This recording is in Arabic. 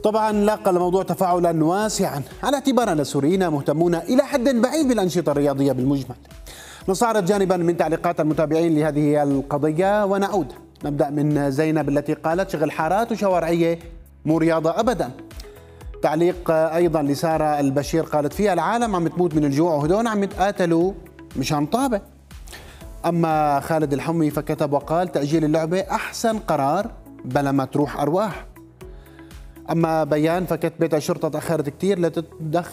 طبعا لاقى الموضوع تفاعلا واسعا على اعتبار أن السوريين مهتمون إلى حد بعيد بالأنشطة الرياضية بالمجمل. نستعرض جانبا من تعليقات المتابعين لهذه القضية ونعود. نبدأ من زينب التي قالت: شغل حارات وشوارعية مو رياضة أبدا. تعليق أيضا لسارة البشير قالت: فيها العالم عم تموت من الجوع وهدول عم يتقاتلوا مشان طابة. أما خالد الحمي فكتب وقال: تأجيل اللعبة أحسن قرار بلا ما تروح أرواح. أما بيان فكتبت: الشرطة تأخرت كتير لتتدخل